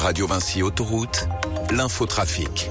Radio Vinci Autoroute, l'infotrafic.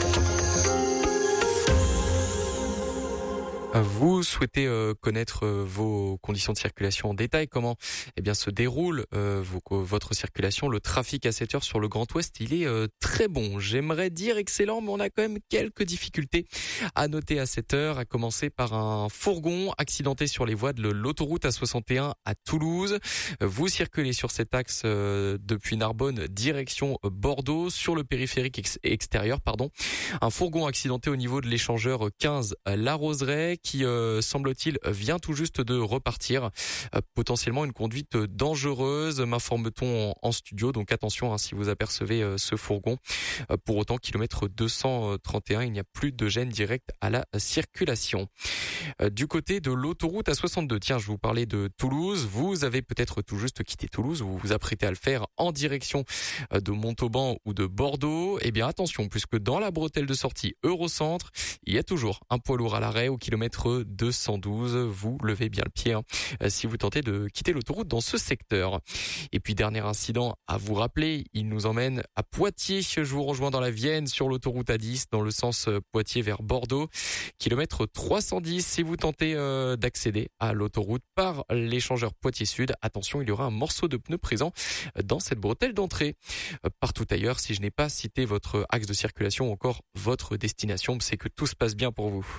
Vous souhaitez connaître vos conditions de circulation en détail, comment se déroule votre circulation, le trafic à cette heure sur le Grand Ouest, il est très bon. J'aimerais dire excellent, mais on a quand même quelques difficultés à noter à cette heure, à commencer par un fourgon accidenté sur les voies de l'autoroute A61 à Toulouse. Vous circulez sur cet axe depuis Narbonne, direction Bordeaux, sur le périphérique extérieur. Un fourgon accidenté au niveau de l'échangeur 15 La Roseraie, qui semble-t-il vient tout juste de repartir, potentiellement une conduite dangereuse, m'informe-t-on en studio, donc attention si vous apercevez ce fourgon. Pour autant, kilomètre 231, il n'y a plus de gêne directe à la circulation. Du côté de l'autoroute A62, tiens, je vous parlais de Toulouse, vous avez peut-être tout juste quitté Toulouse, vous vous apprêtez à le faire en direction de Montauban ou de Bordeaux. Eh bien attention, puisque dans la bretelle de sortie Eurocentre, il y a toujours un poids lourd à l'arrêt au kilomètre 212. Vous levez bien le pied si vous tentez de quitter l'autoroute dans ce secteur. Et puis dernier incident à vous rappeler, il nous emmène à Poitiers. Je vous rejoins dans la Vienne sur l'autoroute A10 dans le sens Poitiers vers Bordeaux. Kilomètre 310 si vous tentez d'accéder à l'autoroute par l'échangeur Poitiers Sud. Attention, il y aura un morceau de pneu présent dans cette bretelle d'entrée. Partout ailleurs, si je n'ai pas cité votre axe de circulation ou encore votre destination, c'est que tout se passe bien pour vous.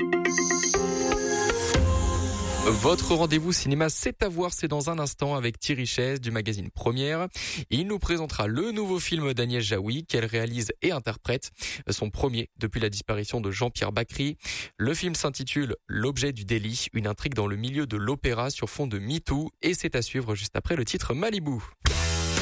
Votre rendez-vous cinéma, c'est à voir, c'est dans un instant avec Thierry Chaise du magazine Première. Il nous présentera le nouveau film d'Agnès Jaoui qu'elle réalise et interprète, son premier depuis la disparition de Jean-Pierre Bacry. Le film s'intitule L'objet du délit, une intrigue dans le milieu de l'opéra sur fond de MeToo, et c'est à suivre juste après le titre Malibu.